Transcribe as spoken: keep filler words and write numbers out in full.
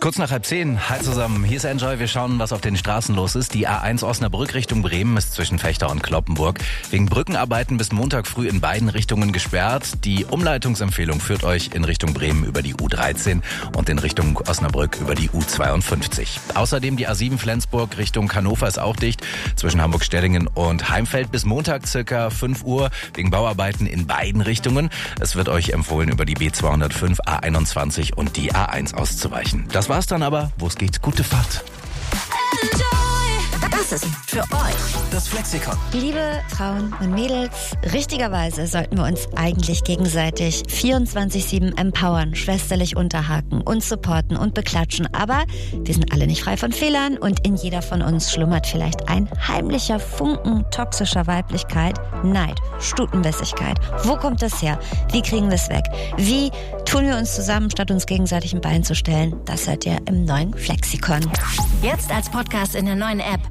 Kurz nach halb zehn, hi zusammen, hier ist Enjoy, wir schauen, was auf den Straßen los ist. Die A eins Osnabrück Richtung Bremen ist zwischen Fechter und Cloppenburg wegen Brückenarbeiten bis Montag früh in beiden Richtungen gesperrt. Die Umleitungsempfehlung führt euch in Richtung Bremen über die U dreizehn und in Richtung Osnabrück über die U zweiundfünfzig. Außerdem die A sieben Flensburg Richtung Hannover ist auch dicht, zwischen Hamburg-Stellingen und Heimfeld bis Montag circa fünf Uhr wegen Bauarbeiten in beiden Richtungen. Es wird euch empfohlen, über die B zweihundertfünf, A einundzwanzig und die A eins auszuweichen. Das war's dann aber. Wo es geht, gute Fahrt. Das ist für euch das Flexikon. Liebe Frauen und Mädels, richtigerweise sollten wir uns eigentlich gegenseitig vierundzwanzig sieben empowern, schwesterlich unterhaken und supporten und beklatschen. Aber wir sind alle nicht frei von Fehlern und in jeder von uns schlummert vielleicht ein heimlicher Funken toxischer Weiblichkeit, Neid, Stutenbissigkeit. Wo kommt das her? Wie kriegen wir es weg? Wie tun wir uns zusammen, statt uns gegenseitig ein Bein zu stellen? Das hört ihr im neuen Flexikon. jetzt als Podcast in der neuen App